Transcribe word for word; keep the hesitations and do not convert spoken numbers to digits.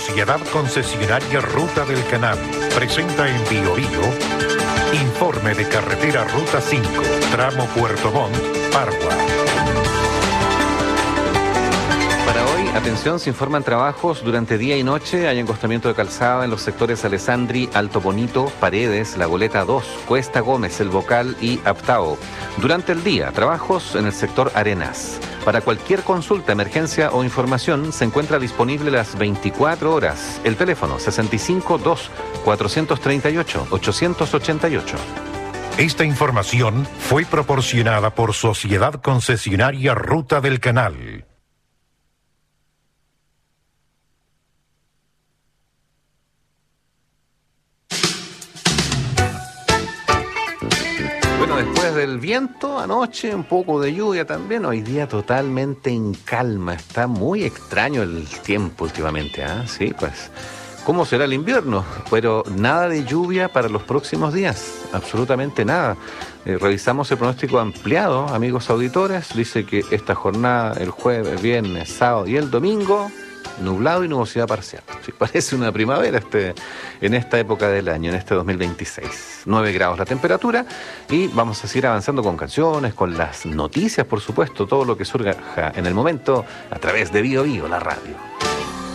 Sociedad Concesionaria Ruta del Canal presenta en Bio Bio informe de carretera Ruta cinco, tramo Puerto Montt, Pargua. Para hoy, atención, se informan trabajos durante día y noche. Hay encostamiento de calzada en los sectores Alessandri, Alto Bonito, Paredes, La Goleta dos, Cuesta Gómez, El Bocal y Aptao. Durante el día, trabajos en el sector Arenas. Para cualquier consulta, emergencia o información, se encuentra disponible las veinticuatro horas. El teléfono sesenta y cinco dos, cuatrocientos treinta y ocho, ochocientos ochenta y ocho. Esta información fue proporcionada por Sociedad Concesionaria Ruta del Canal. Bueno, después del viento anoche, un poco de lluvia también, hoy día totalmente en calma. Está muy extraño el tiempo últimamente, ¿ah? Sí, pues, ¿cómo será el invierno? Pero nada de lluvia para los próximos días, absolutamente nada. Eh, revisamos el pronóstico ampliado, amigos auditores. Dice que esta jornada, el jueves, viernes, sábado y el domingo, nublado y nubosidad parcial. Sí, parece una primavera este, en esta época del año, en este dos mil veintiséis. nueve grados la temperatura y vamos a seguir avanzando con canciones, con las noticias, por supuesto, todo lo que surja en el momento a través de Bio Bio, la radio.